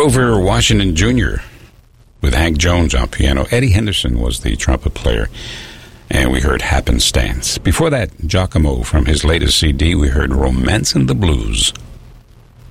Grover Washington Jr. with Hank Jones on piano. Eddie Henderson was the trumpet player. And we heard Happenstance. Before that, Giacomo from his latest CD, we heard Romance and the Blues.